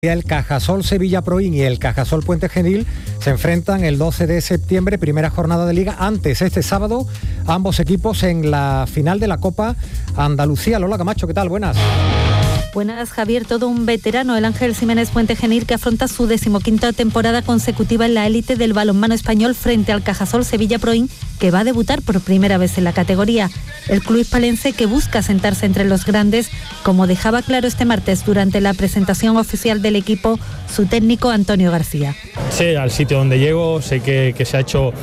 El Cajasol Sevilla Proin y el Cajasol Puente Genil se enfrentan el 12 de septiembre, primera jornada de Liga. Antes, este sábado, ambos equipos en la final de la Copa Andalucía. Lola Camacho, ¿qué tal? Buenas. Buenas, Javier. Todo un veterano, el Ángel Ximénez Puente Genil, que afronta su 15ª temporada consecutiva en la élite del balonmano español frente al Cajasol Sevilla Proin, que va a debutar por primera vez en la categoría. El club hispalense, que busca sentarse entre los grandes, como dejaba claro este martes durante la presentación oficial del equipo su técnico Antonio García. Sé al sitio donde llego, sé que se ha hecho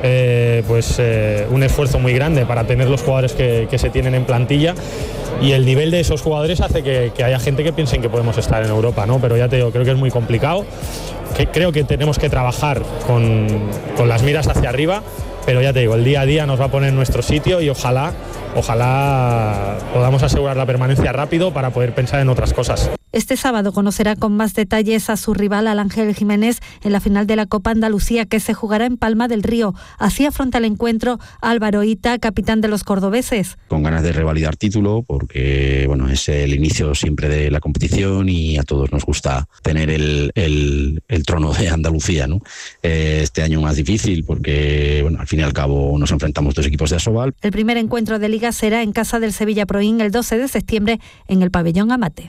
un esfuerzo muy grande para tener los jugadores que se tienen en plantilla, y el nivel de esos jugadores hace que haya gente que piense que podemos estar en Europa, ¿no? Pero ya te digo, creo que es muy complicado, creo que tenemos que trabajar con las miras hacia arriba, pero ya te digo, el día a día nos va a poner en nuestro sitio y ojalá podamos asegurar la permanencia rápido para poder pensar en otras cosas. Este sábado conocerá con más detalles a su rival, al Ángel Ximénez, en la final de la Copa Andalucía, que se jugará en Palma del Río. Así afronta el encuentro Álvaro Ita, capitán de los cordobeses. Con ganas de revalidar título, porque es el inicio siempre de la competición y a todos nos gusta tener el trono de Andalucía, ¿no? Este año más difícil porque, al fin y al cabo nos enfrentamos dos equipos de Asobal. El primer encuentro de Liga será en casa del Sevilla Proin el 12 de septiembre en el pabellón Amate.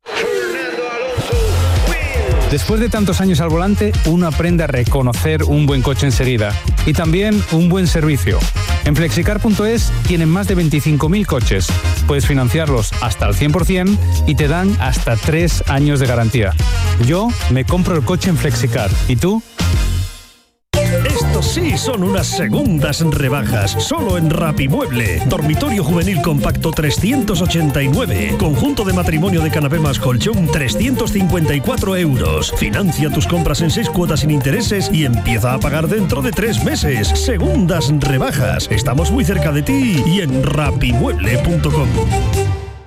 Después de tantos años al volante, uno aprende a reconocer un buen coche enseguida y también un buen servicio. En Flexicar.es tienen más de 25.000 coches. Puedes financiarlos hasta el 100% y te dan hasta 3 años de garantía. Yo me compro el coche en Flexicar. ¿Y tú? Estos sí son unas segundas rebajas, solo en Rapimueble. Dormitorio juvenil compacto 389. Conjunto de matrimonio de canapé más colchón 354 euros. Financia tus compras en 6 cuotas sin intereses y empieza a pagar dentro de 3 meses. Segundas rebajas. Estamos muy cerca de ti y en rapimueble.com.